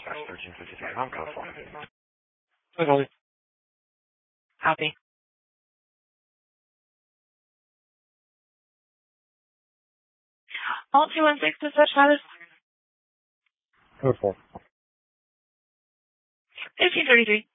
1353 home code for me. Wait, hold it. Copy. All 216 dispatch status. Code 4. 1533.